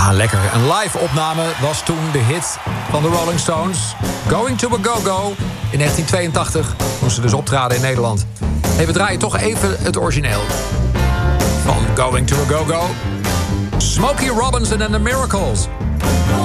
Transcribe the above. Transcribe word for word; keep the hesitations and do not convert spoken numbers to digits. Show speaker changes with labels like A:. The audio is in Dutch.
A: Ja, lekker. Een live opname was toen de hit van de Rolling Stones. Going to a Go-Go in negentien tweeëntachtig. Toen ze dus optraden in Nederland. Hey, we draaien toch even het origineel. Van Going to a Go-Go. Smokey Robinson and the Miracles.